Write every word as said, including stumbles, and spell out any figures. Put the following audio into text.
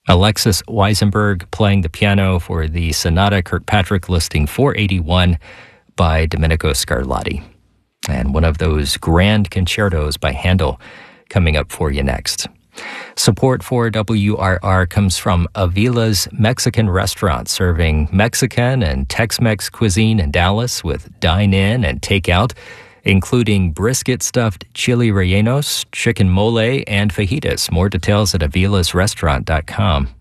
Alexis Weisenberg playing the piano for the Sonata Kirkpatrick Listing four eighty-one by Domenico Scarlatti. And one of those grand concertos by Handel coming up for you next. Support for W R R comes from Avila's Mexican Restaurant, serving Mexican and Tex-Mex cuisine in Dallas with dine-in and takeout, including brisket-stuffed chili rellenos, chicken mole, and fajitas. More details at avilas restaurant dot com.